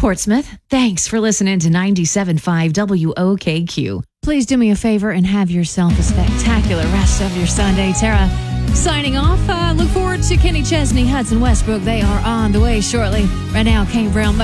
Portsmouth. Thanks for listening to 97.5 WOKQ. Please do me a favor and have yourself a spectacular rest of your Sunday. Tara signing off. Look forward to Kenny Chesney, Hudson Westbrook. They are on the way shortly. Right now, Kane Brown.